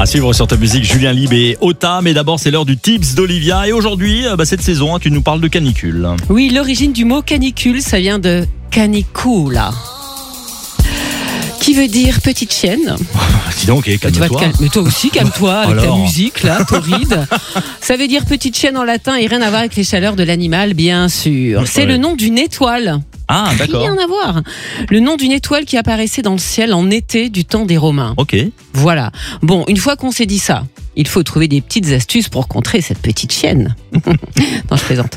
À suivre sur ta musique, Julien Lieb et Ota. Mais d'abord, c'est l'heure du tips d'Olivia. Et aujourd'hui, cette saison, tu nous parles de canicule. Oui, l'origine du mot canicule, ça vient de canicula, qui veut dire petite chienne. Dis donc, calme-toi. Mais toi aussi, calme-toi avec Alors. ta musique là, torride. Ça veut dire petite chienne en latin et rien à voir avec les chaleurs de l'animal, bien sûr. C'est le nom d'une étoile. Ah, d'accord. Rien à voir. Le nom d'une étoile qui apparaissait dans le ciel en été du temps des Romains. Ok. Voilà. Bon, une fois qu'on s'est dit ça, il faut trouver des petites astuces pour contrer cette petite chienne. Non, je plaisante.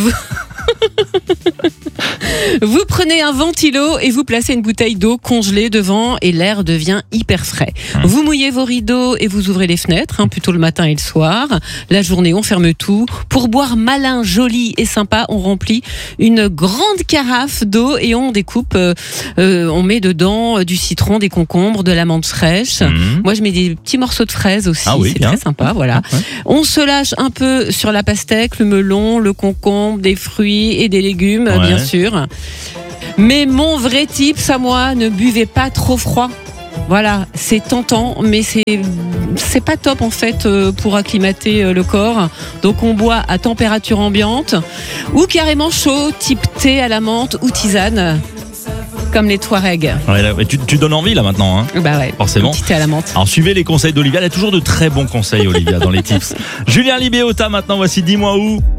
Vous prenez un ventilo et vous placez une bouteille d'eau congelée devant et l'air devient hyper frais. Vous mouillez vos rideaux et vous ouvrez les fenêtres, plutôt le matin et le soir. La journée, on ferme tout. Pour boire malin, joli et sympa, on remplit une grande carafe d'eau et on découpe, on met dedans du citron, des concombres, de la menthe fraîche. Moi, je mets des petits morceaux de fraises aussi, c'est bien. Très sympa, voilà. Ouais. On se lâche un peu sur la pastèque, le melon, le concombre, des fruits et des légumes, bien sûr. Mais mon vrai tips à moi, ne buvez pas trop froid. Voilà, c'est tentant, mais c'est pas top en fait pour acclimater le corps. Donc on boit à température ambiante ou carrément chaud, type thé à la menthe ou tisane. Comme les Touaregs. Ouais, là, tu donnes envie là maintenant, Bah ouais, forcément. Un petit thé à la menthe. Alors suivez les conseils d'Olivia, elle a toujours de très bons conseils, Olivia, dans les tips. Julien Lieb et Ota, maintenant voici Dis-moi où.